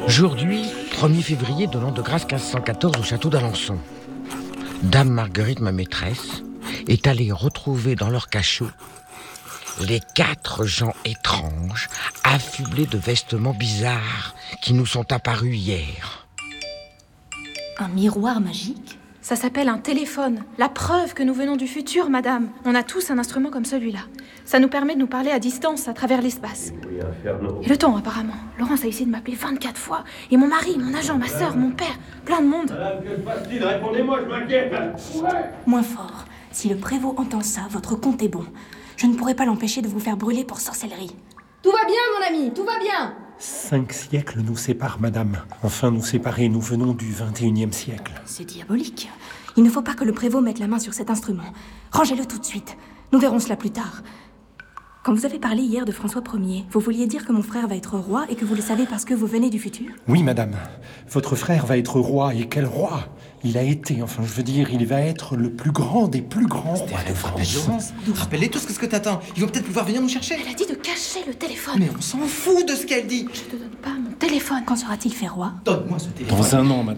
Aujourd'hui, 1er février de l'an de grâce 1514 au château d'Alençon. Dame Marguerite, ma maîtresse, est allée retrouver dans leur cachot les 4 gens étranges, affublés de vestements bizarres qui nous sont apparus hier. Un miroir magique ? Ça s'appelle un téléphone. La preuve que nous venons du futur, madame. On a tous un instrument comme celui-là. Ça nous permet de nous parler à distance, à travers l'espace. Et le temps, apparemment. Laurence a essayé de m'appeler 24 fois. Et mon mari, mon agent, ma sœur, mon père, plein de monde. Madame, que se passe-t-il ? Répondez-moi, je m'inquiète. Ouais. Moins fort. Si le prévôt entend ça, votre compte est bon. Je ne pourrai pas l'empêcher de vous faire brûler pour sorcellerie. Tout va bien, mon ami, tout va bien. 5 siècles nous séparent, madame. Enfin, nous séparer, nous venons du 21e siècle. C'est diabolique. Il ne faut pas que le prévôt mette la main sur cet instrument. Rangez-le tout de suite. Nous verrons cela plus tard. Quand vous avez parlé hier de François Ier, vous vouliez dire que mon frère va être roi et que vous le savez parce que vous venez du futur ? Oui, madame. Votre frère va être roi. Et quel roi ? Il a été, enfin, je veux dire, il va être le plus grand des plus grands rois de France. Rappelle-les tous, qu'est-ce que t'attends ? Ils vont peut-être pouvoir venir nous chercher. Elle a dit de cacher le téléphone. Mais on s'en fout de ce qu'elle dit. Je te donne pas mon téléphone. Quand sera-t-il fait roi ? Donne-moi ce téléphone. Dans 1 an, madame.